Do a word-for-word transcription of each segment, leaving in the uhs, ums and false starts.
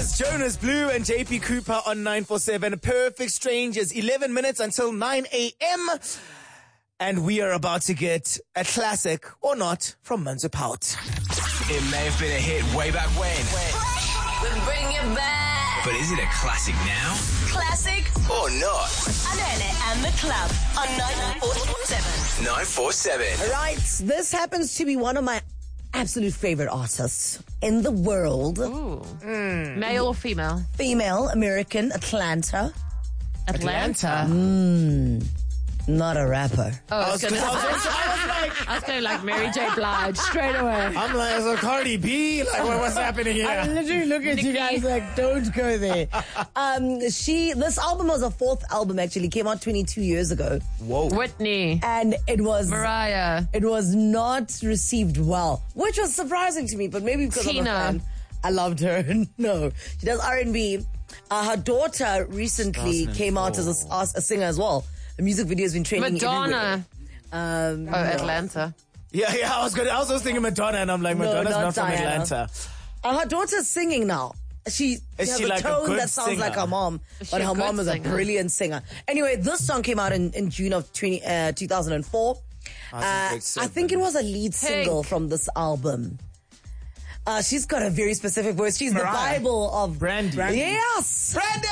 was Jonas Blue and J P Cooper on nine four seven. Perfect Strangers. eleven minutes until nine a.m. And we are about to get a classic, or not, from Manzo Pout. It may have been a hit way back when. We bring it back. But is it a classic now? Classic Or not? Anele and the Club on nine four seven. nine four seven. Right, this happens to be one of my absolute favorite artists in the world. Ooh. Mm. Male or female? Female, American, Atlanta. Atlanta. Mm, not a rapper. Oh, I was going to I was like, I was going like Mary J. Blige straight away. I'm like, so Cardi B? Like, what, what's happening here? I literally look at you guys like, don't go there. Um, she, this album was a fourth album actually, came out twenty-two years ago. Whoa. Whitney. And it was... Mariah. It was not received well, which was surprising to me, but maybe because Tina. I'm a fan. I loved her. No, she does R and B. Uh, her daughter recently came out as a, as a singer as well. The music video has been trending Madonna. everywhere. Um, Oh, Atlanta. Yeah, yeah, I was good. I was just thinking Madonna, and I'm like, No, Madonna's not not, from Diana. Atlanta. Uh, her daughter's singing now. She Is has she a like a tone good that sounds singer? like her mom, Is she but a her good mom is a singer? brilliant singer. Anyway, this song came out in, in June of twenty, uh, two thousand four. Uh, I think it was a lead single from this album. Uh, she's got a very specific voice. She's Mariah. the Bible of Brandy. Brandy. Yes, Brandy!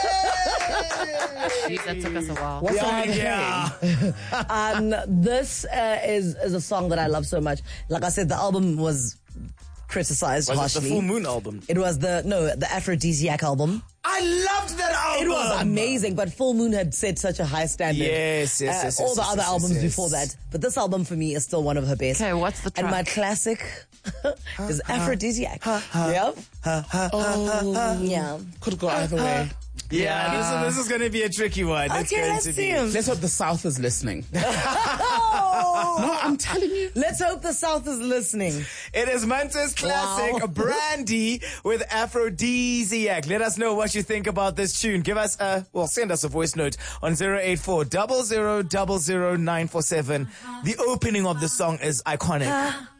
Jeez, that took us a while. What's yeah, yeah. um, this uh, is is a song that I love so much. Like I said, the album was criticized Was it harshly. the Full Moon album? It was the no, the Aphrodisiac album. I loved that album. It was amazing, but Full Moon had set such a high standard. Yes, yes, Uh, yes, all yes, the yes, other yes, albums yes. before that, but this album for me is still one of her best. Okay, what's the And track? my classic is Aphrodisiac. Yep. Oh, yeah. Could go either way. Yeah, this is, this is going to be a tricky one. It's Okay, going let's to see be. him. Let's hope the South is listening. Oh, No, I'm telling you. let's hope the South is listening. It is Manta's classic, Wow. Brandy with Aphrodisiac. Let us know what you think about this tune. Give us a, well, send us a voice note on zero eight four, zero zero zero zero nine four seven. The opening of the song is iconic.